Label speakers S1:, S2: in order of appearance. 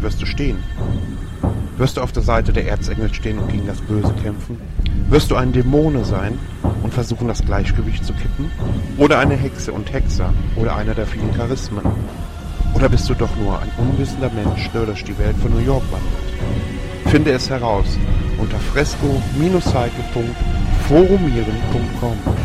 S1: wirst du stehen? Wirst du auf der Seite der Erzengel stehen und gegen das Böse kämpfen? Wirst du ein Dämone sein und versuchen, das Gleichgewicht zu kippen? Oder eine Hexe und Hexer oder einer der vielen Charismen? Oder bist du doch nur ein unwissender Mensch, der durch die Welt von New York wandert? Finde es heraus unter fresco-cycle.forumieren.com.